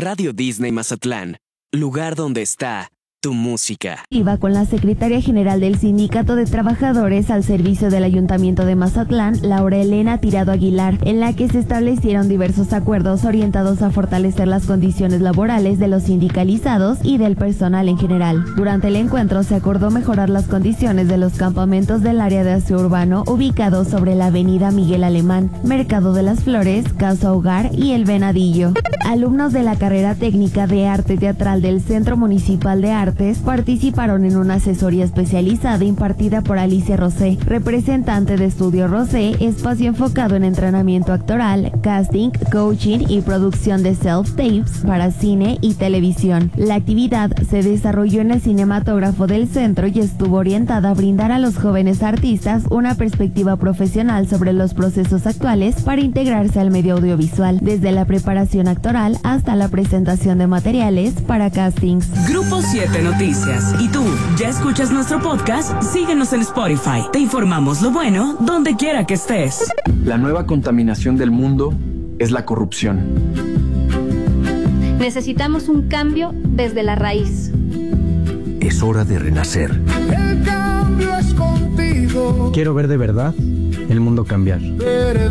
Radio Disney Mazatlán, lugar donde está tu música. Iba con la secretaria general del Sindicato de Trabajadores al servicio del Ayuntamiento de Mazatlán, Laura Elena Tirado Aguilar, en la que se establecieron diversos acuerdos orientados a fortalecer las condiciones laborales de los sindicalizados y del personal en general. Durante el encuentro se acordó mejorar las condiciones de los campamentos del área de aseo urbano ubicados sobre la avenida Miguel Alemán, Mercado de las Flores, Casa Hogar y El Venadillo. Alumnos de la carrera técnica de arte teatral del Centro Municipal de Artes participaron en una asesoría especializada impartida por Alicia Rosé, representante de Estudio Rosé, espacio enfocado en entrenamiento actoral, casting, coaching y producción de self-tapes para cine y televisión. La actividad se desarrolló en el cinematógrafo del centro y estuvo orientada a brindar a los jóvenes artistas una perspectiva profesional sobre los procesos actuales para integrarse al medio audiovisual, desde la preparación actoral hasta la presentación de materiales para castings. Grupo 7 Noticias. ¿Y tú, ya escuchas nuestro podcast? Síguenos en Spotify. Te informamos lo bueno donde quiera que estés. La nueva contaminación del mundo es la corrupción. Necesitamos un cambio desde la raíz. Es hora de renacer. El cambio es contigo. Quiero ver de verdad el mundo cambiar.